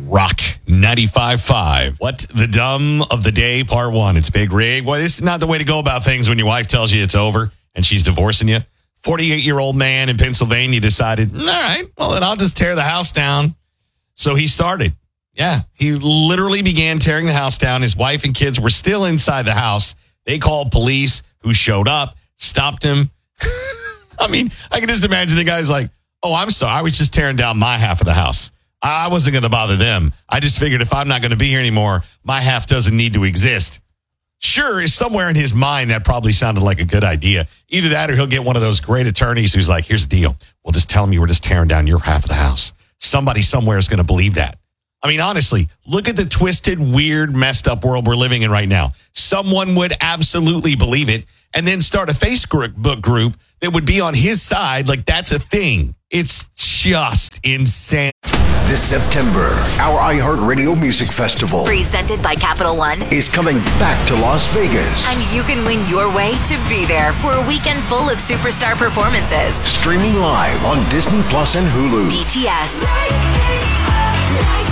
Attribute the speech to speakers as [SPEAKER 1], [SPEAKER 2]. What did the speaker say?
[SPEAKER 1] Rock 95.5. What the dumb of the day, part one. It's Big Rig. Well, this is not the way to go about things when your wife tells you it's over and she's divorcing you. 48-year-old man in Pennsylvania decided, all right, well, then I'll just tear the house down. So he started. Yeah, he literally began tearing the house down. His wife and kids were still inside the house. They called police, who showed up, stopped him. I mean, I can just imagine the guy's like, oh, I'm sorry. I was just tearing down my half of the house. I wasn't going to bother them. I just figured if I'm not going to be here anymore, my half doesn't need to exist. Sure, somewhere in his mind, that probably sounded like a good idea. Either that or he'll get one of those great attorneys who's like, here's the deal. We'll just tell him you were just tearing down your half of the house. Somebody somewhere is going to believe that. I mean, honestly, look at the twisted, weird, messed up world we're living in right now. Someone would absolutely believe it and then start a Facebook group that would be on his side. Like, that's a thing. It's just insane.
[SPEAKER 2] This September, our iHeartRadio Music Festival,
[SPEAKER 3] presented by Capital One,
[SPEAKER 2] is coming back to Las Vegas.
[SPEAKER 3] And you can win your way to be there for a weekend full of superstar performances.
[SPEAKER 2] Streaming live on Disney Plus and Hulu.
[SPEAKER 3] BTS.